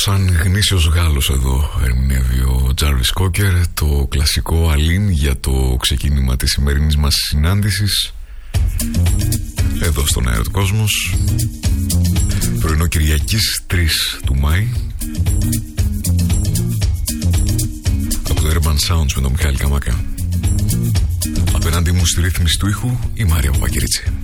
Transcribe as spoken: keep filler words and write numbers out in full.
Σαν γνήσιος Γάλλος εδώ ερμηνεύει ο Τζάρβις Κόκερ το κλασικό Αλήν για το ξεκίνημα της σημερινής μας συνάντησης εδώ στον Αέρα του Κόσμος, πρωινό Κυριακής τρεις του Μάη, από το Urban Sounds με τον Μιχάλη Καμάκα. Απέναντι μου στη ρύθμιση του ήχου η Μάρια Παπακυρίτσι.